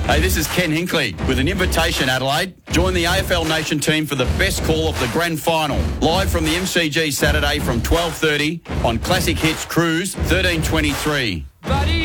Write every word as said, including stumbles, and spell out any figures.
Hey, this is Ken Hinkley with an invitation, Adelaide. Join the A F L Nation team for the best call of the grand final. Live from the M C G Saturday from twelve thirty on Classic Hits Cruise thirteen twenty-three. Buddy.